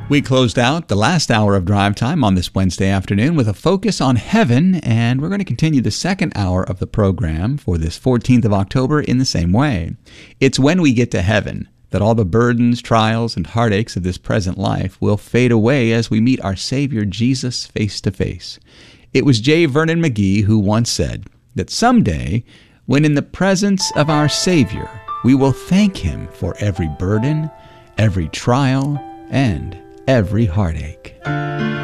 We closed out the last hour of Drive Time on this Wednesday afternoon with a focus on heaven, and we're going to continue the second hour of the program for this 14th of October in the same way. It's when we get to heaven that all the burdens, trials, and heartaches of this present life will fade away as we meet our Savior Jesus face to face. It was J. Vernon McGee who once said that someday, when in the presence of our Savior, we will thank Him for every burden, every trial, and every heartache.